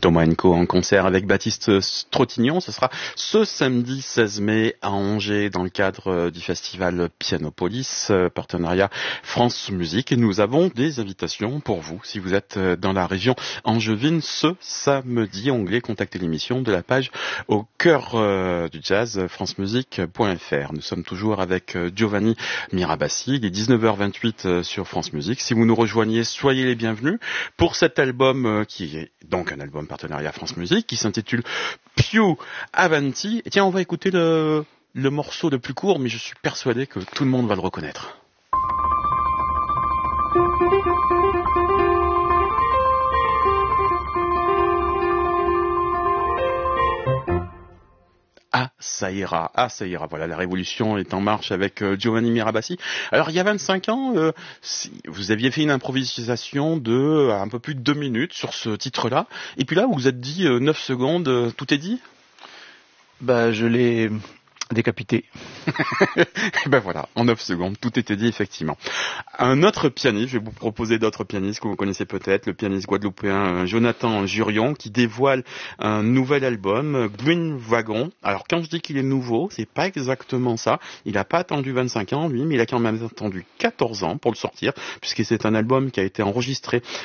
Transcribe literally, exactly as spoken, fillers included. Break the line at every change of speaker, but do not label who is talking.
Thomas Enco en concert avec Baptiste Trottignon. Ce sera ce samedi seize mai à Angers dans le cadre du festival Pianopolis, partenariat France Musique. Et nous avons des invitations pour vous si vous êtes dans la région angevine ce samedi. Onglet contactez l'émission de la page au cœur euh, du jazz francemusique point f r. Nous sommes toujours avec Giovanni Mirabassi. Il est dix-neuf heures vingt-huit sur France Musique. Si vous nous rejoignez, soyez les bienvenus pour cet album qui est donc un album partenariat France Musique qui s'intitule Più Avanti. Et tiens, on va écouter le, le morceau le plus court, mais je suis persuadé que tout le monde va le reconnaître. Ah, ça ira, ah, ça ira. Voilà, la révolution est en marche avec euh, Giovanni Mirabassi. Alors, il y a vingt-cinq ans, euh, si vous aviez fait une improvisation de euh, un peu plus de deux minutes sur ce titre-là. Et puis là, vous vous êtes dit euh, neuf secondes, euh, tout est dit?
Bah, je l'ai décapité.
Ben voilà, en neuf secondes, tout était dit effectivement. Un autre pianiste, je vais vous proposer d'autres pianistes que vous connaissez peut-être, le pianiste guadeloupéen Jonathan Jurion qui dévoile un nouvel album, Green Wagon. Alors quand je dis qu'il est nouveau, c'est pas exactement ça. Il n'a pas attendu vingt-cinq ans lui, mais il a quand même attendu quatorze ans pour le sortir, puisque c'est un album qui a été enregistré